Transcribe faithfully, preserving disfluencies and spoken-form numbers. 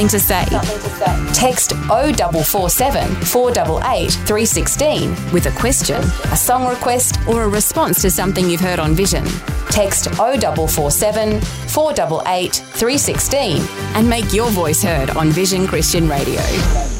to say. Text oh four four seven, four eight eight, three one six with a question, a song request, or a response to something you've heard on Vision. Text oh four four seven, four eight eight, three one six and make your voice heard on Vision Christian Radio.